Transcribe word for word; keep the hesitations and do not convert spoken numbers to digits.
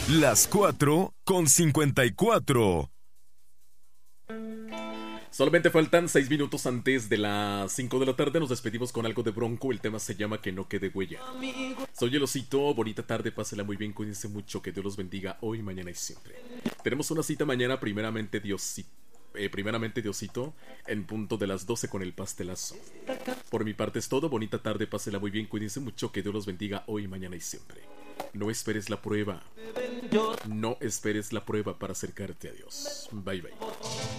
Las cuatro con cincuenta y cuatro. Solamente faltan seis minutos antes de las cinco de la tarde. Nos despedimos con algo de Bronco. El tema se llama Que no quede huella. Soy el Osito. Bonita tarde, pásela muy bien. Cuídense mucho. Que Dios los bendiga hoy, mañana y siempre. Tenemos una cita mañana. Primeramente, Diosito. Eh, primeramente, Diosito. En punto de las doce con el pastelazo. Por mi parte es todo. Bonita tarde, pásela muy bien. Cuídense mucho. Que Dios los bendiga hoy, mañana y siempre. No esperes la prueba. No esperes la prueba para acercarte a Dios. Bye, bye.